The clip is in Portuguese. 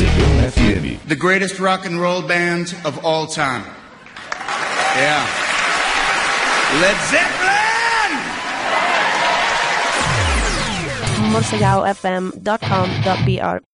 Morcegão FM. The greatest rock and roll band of all time. Yeah. Led Zeppelin! morcegaofm.com.br